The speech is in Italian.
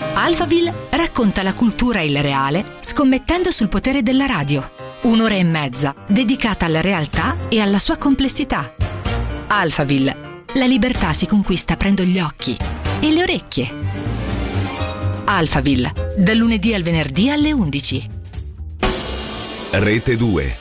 Alphaville racconta la cultura e il reale scommettendo sul potere della radio. 1 ora e mezza dedicata alla realtà e alla sua complessità. Alphaville. La libertà si conquista aprendo gli occhi e le orecchie. Alphaville. Dal lunedì al venerdì alle 11. Rete 2.